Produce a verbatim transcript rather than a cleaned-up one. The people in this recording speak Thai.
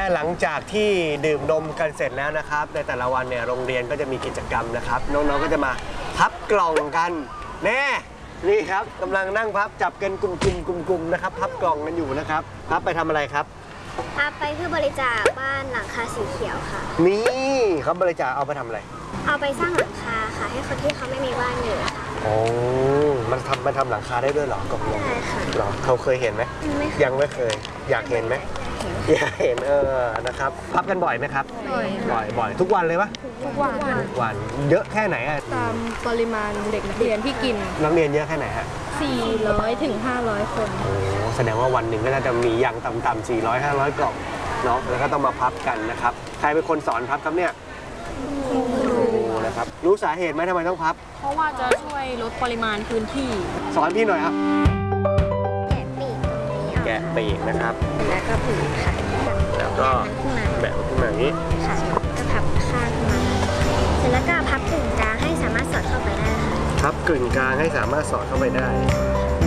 หลังจากที่ดื่มนมกันเสร็จแล้วนะครับในแต่ละวันเนี่ยโรงเรียนก็จะมีกิจกรรมนะครับน้องๆก็จะมาพับกล่องกันแน่นี่ครับกำลังนั่งพับจับกันกลุ่มๆๆๆนะครับพับกล่องกันอยู่นะครับพับไปทำอะไรครับพับไปเพื่อบริจาคบ้านหลังคาสีเขียวค่ะนี่เขาบริจาคเอาไปทำอะไรเอาไปสร้างหลังคาค่ะให้คนที่เขาไม่มีบ้านอยู่โอ้มันทำมันทำหลังคาได้ด้วยเหรอกล่องนมใช่ค่ะหรอเขาเคยเห็นไหมยังไม่เคยอยากเห็นไหมอยากเห็นเออนะครับพับกันบ่อยไหมครับบ่อยบ่อยบ่อยทุกวันเลยปะทุกวันทุกวันเยอะแค่ไหนอะตามปริมาณเด็กนักเรียนที่กินนักเรียนเยอะแค่ไหนฮะสี่ร้อยถึงห้าร้อยคนโอ้แสดงว่าวันหนึ่งก็น่าจะมีอย่างต่ำๆสี่ร้อย ห้าร้อยกล่องเนาะแล้วก็ต้องมาพับกันนะครับใครเป็นคนสอนพับครับเนี่ยครูนะครับรู้สาเหตุไหมทำไมต้องพับเพราะว่าจะช่วยลดปริมาณพื้นที่สอนพี่หน่อยครับแกะปีกตรงนี้แกะปีกนะครับแล้วก็ผืนค่ะแล้วก็แบบขึ้นมาอย่างนี้ค่ะก็พับข้างมาเสร็จแล้วก็พับกึ่งกลางให้สามารถสอดเข้าไปได้ค่ะพับกึ่งกลางให้สามารถสอดเข้าไปได้